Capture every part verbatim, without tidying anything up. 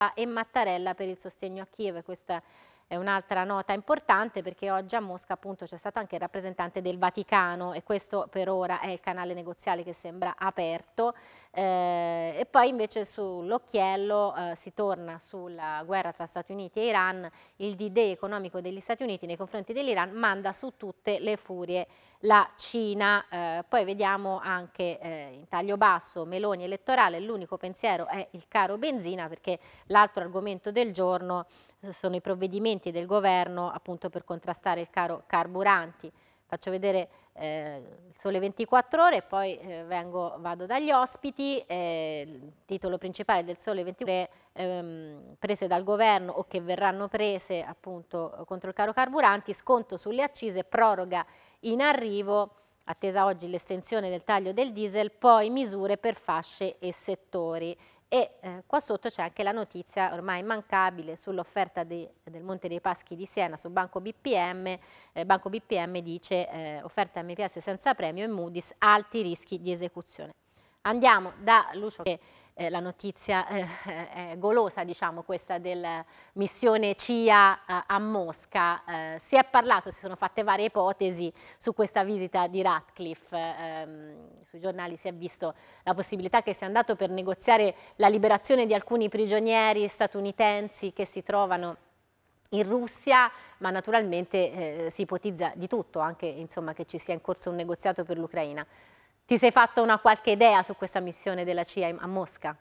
e Mattarella per il sostegno a Kiev. Questa è un'altra nota importante perché oggi a Mosca appunto c'è stato anche il rappresentante del Vaticano e questo per ora è il canale negoziale che sembra aperto. Eh, e poi invece sull'occhiello eh, si torna sulla guerra tra Stati Uniti e Iran. Il D-Day economico degli Stati Uniti nei confronti dell'Iran manda su tutte le furie la Cina. Eh, poi vediamo anche eh, in taglio basso Meloni elettorale, l'unico pensiero è il caro benzina, perché l'altro argomento del giorno sono i provvedimenti del governo appunto per contrastare il caro carburanti. Faccio vedere eh, il Sole ventiquattro Ore e poi eh, vengo, vado dagli ospiti. Eh, il titolo principale del Sole ventiquattro Ore, ehm, prese dal governo o che verranno prese appunto contro il caro carburanti, sconto sulle accise, proroga in arrivo, attesa oggi l'estensione del taglio del diesel, poi misure per fasce e settori. E eh, qua sotto c'è anche la notizia ormai immancabile sull'offerta del Monte dei Paschi di Siena su Banco B P M. Eh, Banco B P M dice eh, offerta M P S senza premio e Moody's alti rischi di esecuzione. Andiamo da Lucio che eh, la notizia eh, è golosa, diciamo, questa della missione C I A eh, a Mosca. Eh, si è parlato, si sono fatte varie ipotesi su questa visita di Ratcliffe. Ehm, sui giornali si è visto la possibilità che sia andato per negoziare la liberazione di alcuni prigionieri statunitensi che si trovano in Russia, ma naturalmente eh, si ipotizza di tutto, anche insomma, che ci sia in corso un negoziato per l'Ucraina. Ti sei fatta una qualche idea su questa missione della C I A a Mosca?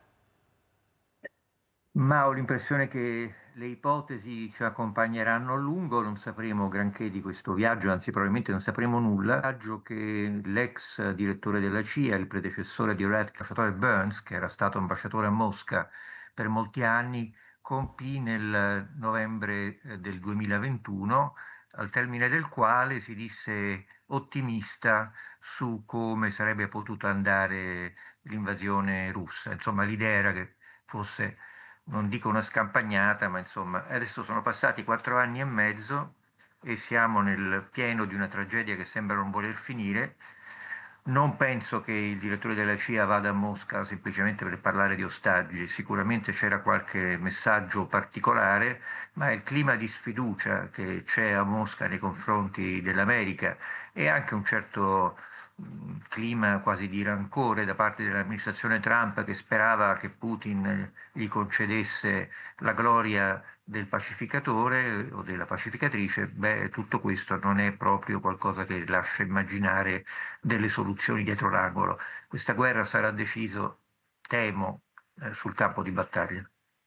Ma ho l'impressione che le ipotesi ci accompagneranno a lungo, non sapremo granché di questo viaggio, anzi probabilmente non sapremo nulla. Viaggio che l'ex direttore della C I A, il predecessore di Ratcliffe, l'ambasciatore Burns, che era stato ambasciatore a Mosca per molti anni, compì nel novembre eh, del duemilaventuno, al termine del quale si disse ottimista su come sarebbe potuta andare l'invasione russa. Insomma, l'idea era che fosse, non dico una scampagnata, ma insomma, adesso sono passati quattro anni e mezzo e siamo nel pieno di una tragedia che sembra non voler finire. Non penso che il direttore della C I A vada a Mosca semplicemente per parlare di ostaggi, sicuramente c'era qualche messaggio particolare, ma il clima di sfiducia che c'è a Mosca nei confronti dell'America e anche un certo mh, clima quasi di rancore da parte dell'amministrazione Trump che sperava che Putin eh, gli concedesse la gloria del pacificatore o della pacificatrice, beh, tutto questo non è proprio qualcosa che lascia immaginare delle soluzioni dietro l'angolo. Questa guerra sarà deciso, temo, eh, sul campo di battaglia.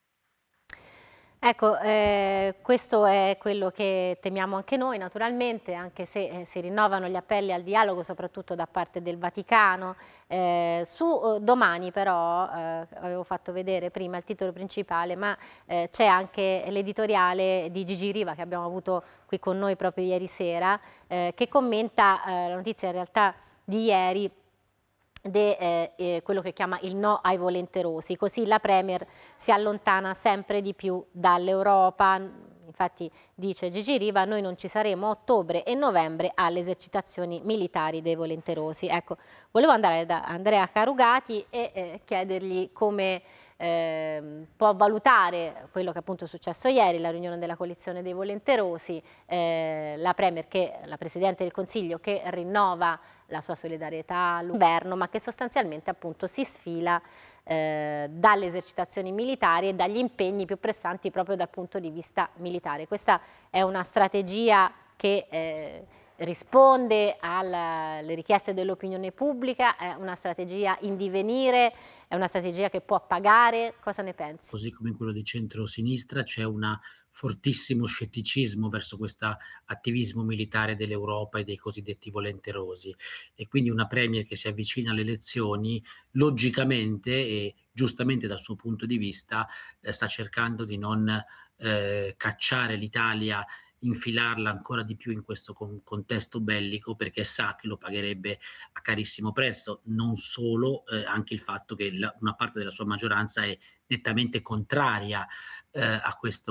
Ecco, eh, questo è quello che temiamo anche noi naturalmente, anche se eh, si rinnovano gli appelli al dialogo soprattutto da parte del Vaticano. Eh, su eh, Domani però, eh, avevo fatto vedere prima il titolo principale, ma eh, c'è anche l'editoriale di Gigi Riva che abbiamo avuto qui con noi proprio ieri sera, eh, che commenta eh, la notizia in realtà di ieri, De, eh, eh, quello che chiama il no ai volenterosi, così la Premier si allontana sempre di più dall'Europa. Infatti dice Gigi Riva, noi non ci saremo a ottobre e novembre alle esercitazioni militari dei volenterosi. Ecco, volevo andare da Andrea Carugati e eh, chiedergli come eh, può valutare quello che appunto è successo ieri, la riunione della coalizione dei volenterosi, eh, la Premier, che, la Presidente del Consiglio che rinnova la sua solidarietà all'inverno, ma che sostanzialmente appunto si sfila eh, dalle esercitazioni militari e dagli impegni più pressanti proprio dal punto di vista militare. Questa è una strategia che eh, risponde alle richieste dell'opinione pubblica, è una strategia in divenire, è una strategia che può pagare. Cosa ne pensi? Così come in quello di centrosinistra c'è un fortissimo scetticismo verso questo attivismo militare dell'Europa e dei cosiddetti volenterosi, e quindi una premier che si avvicina alle elezioni logicamente e giustamente dal suo punto di vista eh, sta cercando di non eh, cacciare l'Italia, infilarla ancora di più in questo con- contesto bellico, perché sa che lo pagherebbe a carissimo prezzo. Non solo, eh, anche il fatto che la- una parte della sua maggioranza è nettamente contraria eh, a questo